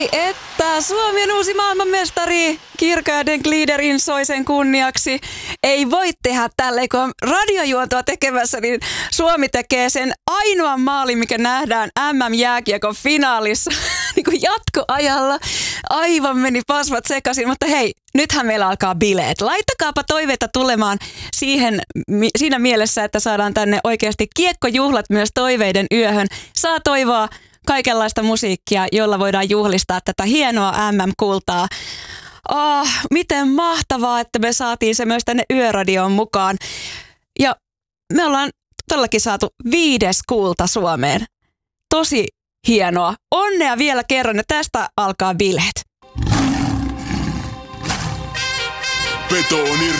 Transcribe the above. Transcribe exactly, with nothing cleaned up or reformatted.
Että Suomi on uusi maailmanmestari Kirka ja Den Gliederin Soisen kunniaksi. Ei voi tehdä tälleen, kun on radiojuontoa tekemässä, niin Suomi tekee sen ainoan maalin, mikä nähdään M M-jääkiekon finaalissa niin kuin jatkoajalla. Aivan meni pasvat sekaisin, mutta hei, nythän meillä alkaa bileet. Laittakaapa toiveita tulemaan siihen, siinä mielessä, että saadaan tänne oikeasti kiekkojuhlat myös toiveiden yöhön. Saa toivoa kaikenlaista musiikkia, jolla voidaan juhlistaa tätä hienoa M M-kultaa. Oh, miten mahtavaa, että me saatiin se myös tänne Yöradioon mukaan. Ja me ollaan todellakin saatu viides kulta Suomeen. Tosi hienoa. Onnea vielä kerran ja tästä alkaa bileet. Betonir